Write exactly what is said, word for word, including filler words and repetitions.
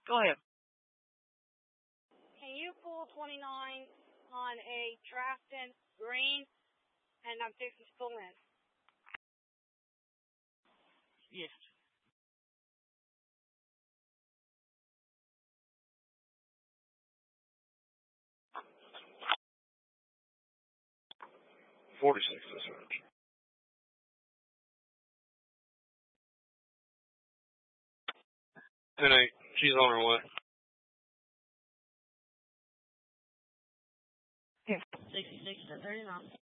Go ahead. Can you pull twenty-nine on a Trafton green? And I'm fixing to pull in. Yes. Forty-six dispatch. Ten eight. She's on her way. Sixty-six to thirty-nine.